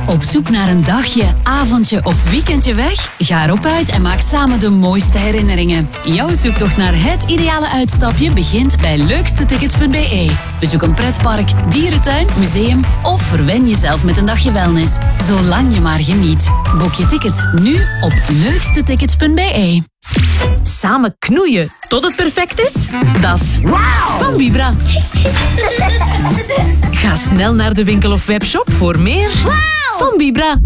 Op zoek naar een dagje, avondje of weekendje weg? Ga erop uit en maak samen de mooiste herinneringen. Jouw zoektocht naar het ideale uitstapje begint bij leukstetickets.be. Bezoek een pretpark, dierentuin, museum of verwen jezelf met een dagje wellness. Zolang je maar geniet. Boek je ticket nu op leukstetickets.be. Samen knoeien tot het perfect is? Dat is van Vibra. Ga snel naar de winkel of webshop voor meer van Vibra.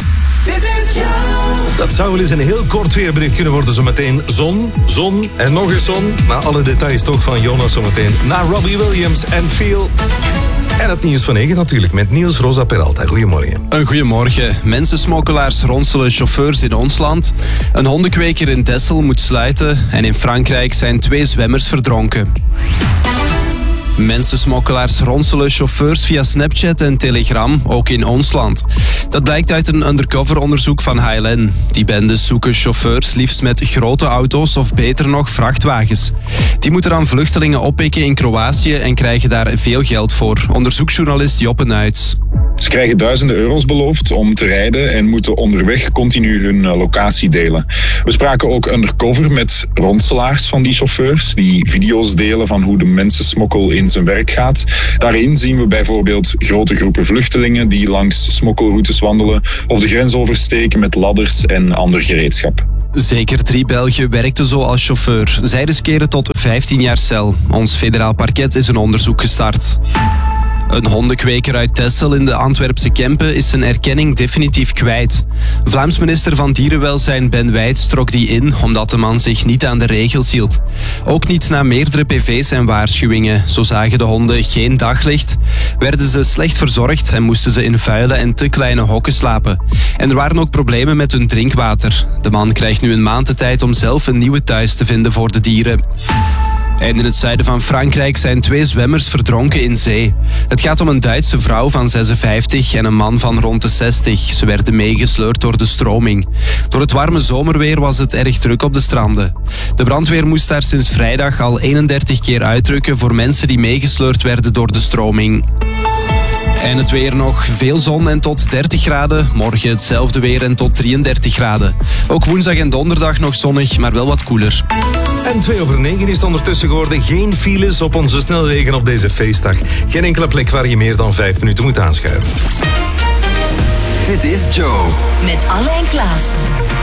Dat zou wel eens een heel kort weerbericht kunnen worden. Zometeen zon en nog eens zon. Maar alle details toch van Jonas zometeen. Na Robbie Williams en Feel. En het nieuws van 9 natuurlijk met Niels Rosa Peralta. Goedemorgen. Een goedemorgen. Mensensmokkelaars ronselen chauffeurs in ons land. Een hondenkweker in Texel moet sluiten. En in Frankrijk zijn 2 zwemmers verdronken. Mensensmokkelaars ronselen chauffeurs via Snapchat en Telegram, ook in ons land. Dat blijkt uit een undercover-onderzoek van HLN. Die bendes zoeken chauffeurs liefst met grote auto's of beter nog vrachtwagens. Die moeten dan vluchtelingen oppikken in Kroatië en krijgen daar veel geld voor. Onderzoeksjournalist Joppe Nuits. Ze krijgen duizenden euro's beloofd om te rijden en moeten onderweg continu hun locatie delen. We spraken ook undercover met ronselaars van die chauffeurs die video's delen van hoe de mensensmokkel in zijn werk gaat. Daarin zien we bijvoorbeeld grote groepen vluchtelingen die langs smokkelroutes wandelen of de grens oversteken met ladders en ander gereedschap. Zeker 3 Belgen werkten zo als chauffeur. Zij riskeren tot 15 jaar cel. Ons federaal parket is een onderzoek gestart. Een hondenkweker uit Texel in de Antwerpse Kempen is zijn erkenning definitief kwijt. Vlaams minister van Dierenwelzijn Ben Wijts trok die in omdat de man zich niet aan de regels hield. Ook niet na meerdere PV's en waarschuwingen. Zo zagen de honden geen daglicht, werden ze slecht verzorgd en moesten ze in vuile en te kleine hokken slapen. En er waren ook problemen met hun drinkwater. De man krijgt nu een maand de tijd om zelf een nieuwe thuis te vinden voor de dieren. En in het zuiden van Frankrijk zijn 2 zwemmers verdronken in zee. Het gaat om een Duitse vrouw van 56 en een man van rond de 60. Ze werden meegesleurd door de stroming. Door het warme zomerweer was het erg druk op de stranden. De brandweer moest daar sinds vrijdag al 31 keer uitrukken voor mensen die meegesleurd werden door de stroming. En het weer nog. Veel zon en tot 30 graden. Morgen hetzelfde weer en tot 33 graden. Ook woensdag en donderdag nog zonnig, maar wel wat koeler. En 9:02 is het ondertussen geworden. Geen files op onze snelwegen op deze feestdag. Geen enkele plek waar je meer dan 5 minuten moet aanschuiven. Dit is Joe. Met Alle en Klaas.